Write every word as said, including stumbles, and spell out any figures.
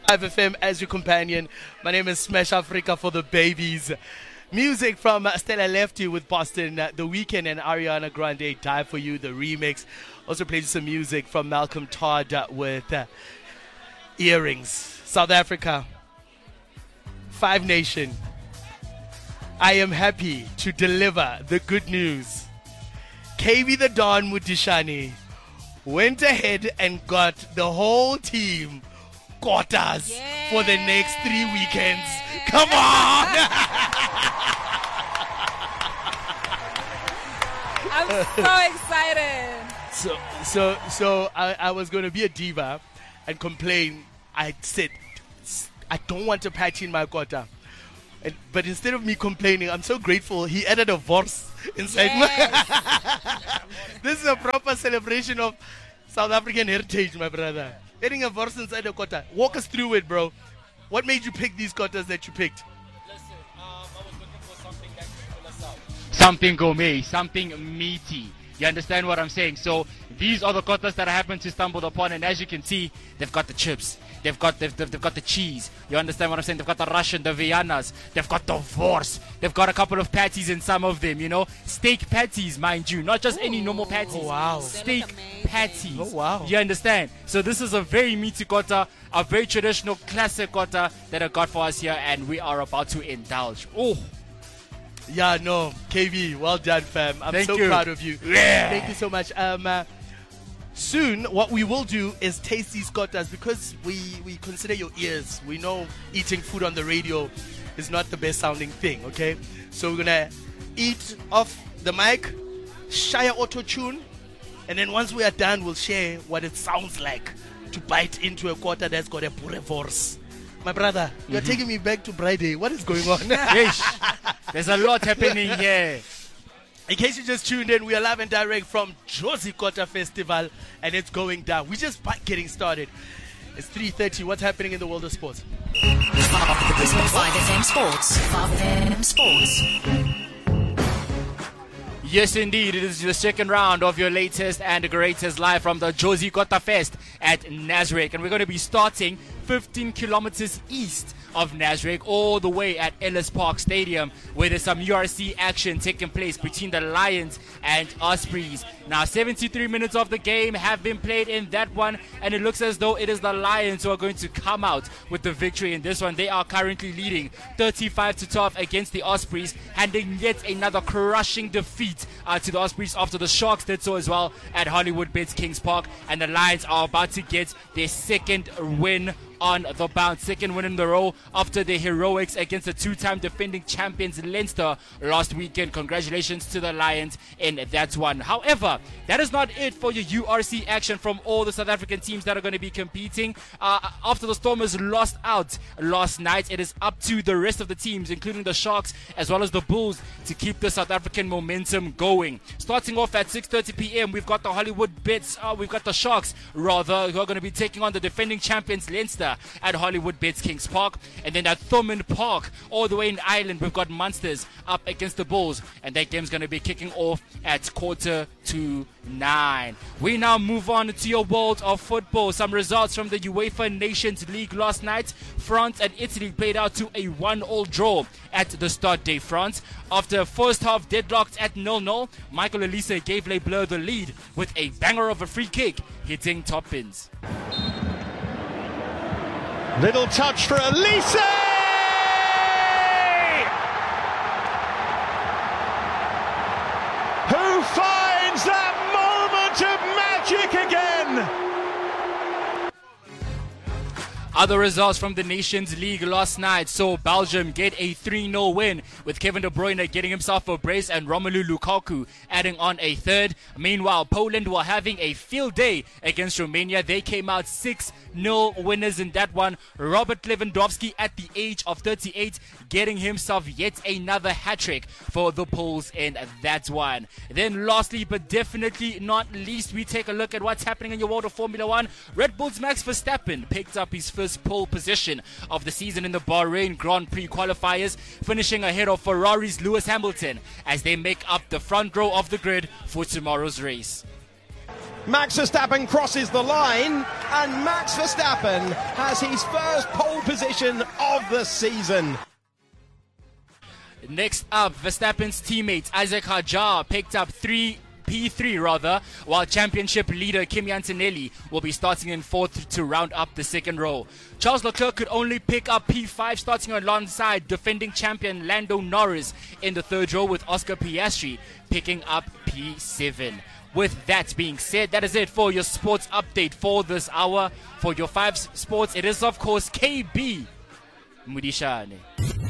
five F M as your companion. My name is Smash Africa for the babies. Music from uh, Stella Lefty with Boston, uh, The Weeknd and Ariana Grande, Die For You, the remix. Also played some music from Malcolm Todd uh, with uh, Earrings. South Africa, Five Nation. I am happy to deliver the good news. K V the Don Mutishani went ahead and got the whole team quarters yeah. for the next three weekends. Come on! I'm so excited. So, so, so I, I was going to be a diva and complain. I said, I don't want a patch in my quota. And, but instead of me complaining, I'm so grateful he added a verse inside yes. my... This is a proper celebration of South African heritage, my brother. Adding a verse inside the quota. Walk us through it, bro. What made you pick these quotas that you picked? Listen, um, I was looking for something that could fill us out. Something gourmet, something meaty. You understand what I'm saying? So these are the quotas that I happen to stumble upon, and as you can see, they've got the chips. They've got they've, they've, they've got the cheese. You understand what I'm saying? They've got the Russian, the Viennas. They've got the Vors. They've got a couple of patties in some of them, you know. Steak patties, mind you. Not just Ooh. any normal patties. Oh, wow. Steak patties. Oh, wow. You understand? So this is a very meaty kota, a very traditional classic kota that I got for us here, and we are about to indulge. Oh. Yeah, no. K V, well done, fam. I'm Thank so you. proud of you. Yeah. Thank you so much. Um... Uh, Soon, what we will do is taste these kotas because we, we consider your ears. We know eating food on the radio is not the best sounding thing, okay? So we're going to eat off the mic, share auto-tune, and then once we are done, we'll share what it sounds like to bite into a quota that's got a pure force. My brother, you're mm-hmm. taking me back to Friday. What is going on? Yes. There's a lot happening here. In case you just tuned in, we are live and direct from Jozi Kota Festival, and it's going down. We're just getting started. It's three thirty. What's happening in the world of sports? five F M Sports. five F M Sports. Yes, indeed. It is the second round of your latest and greatest live from the Jozi Kota Fest at Nasrec. And we're going to be starting fifteen kilometers east of Nasrec, all the way at Ellis Park Stadium, where there's some U R C action taking place between the Lions and Ospreys. Now, seventy-three minutes of the game have been played in that one, and it looks as though it is the Lions who are going to come out with the victory in this one. They are currently leading thirty-five to twelve against the Ospreys, handing yet another crushing defeat uh, to the Ospreys after the Sharks did so as well at Hollywood Bets Kings Park, and the Lions are about to get their second win on the bounce, second win in the row after the heroics against the two-time defending champions Leinster last weekend. Congratulations to the Lions in that one. However, that is not it for your U R C action from all the South African teams that are going to be competing. Uh, after the Stormers lost out last night, it is up to the rest of the teams, including the Sharks as well as the Bulls, to keep the South African momentum going. Starting off at six thirty p.m., we've got the Hollywood Bets, uh, we've got the Sharks rather, who are going to be taking on the defending champions Leinster at Hollywood Bets Kings Park. And then at Thurman Park, all the way in Ireland, we've got Munsters up against the Bulls, and that game's going to be kicking off at quarter to nine. We now move on to your world of football. Some results from the UEFA Nations League last night. France and Italy played out to a one-all draw at the Stade de France. After first half deadlocked at nil nil, Michael Olise gave Les Bleus the lead with a banger of a free kick hitting top pins. Little touch for Olise! Who finds that moment of magic again? Other results from the Nations League last night saw Belgium get a three nil win, with Kevin De Bruyne getting himself a brace and Romelu Lukaku adding on a third. Meanwhile, Poland were having a field day against Romania. They came out six nil winners in that one. Robert Lewandowski, at the age of thirty-eight, getting himself yet another hat-trick for the Poles in that one. Then lastly, but definitely not least, we take a look at what's happening in your world of Formula One. Red Bull's Max Verstappen picked up his first pole position of the season in the Bahrain Grand Prix qualifiers, finishing ahead of Ferrari's Lewis Hamilton as they make up the front row of the grid for tomorrow's race. Max Verstappen crosses the line, and Max Verstappen has his first pole position of the season. Next up, Verstappen's teammate Isaac Hadjar picked up three P three rather, while championship leader Kimi Antonelli will be starting in fourth to round up the second row. Charles Leclerc could only pick up P five, starting alongside defending champion Lando Norris in the third row, with Oscar Piastri picking up P seven. With that being said, that is it for your sports update for this hour. For your five sports, it is of course K B Mudishane.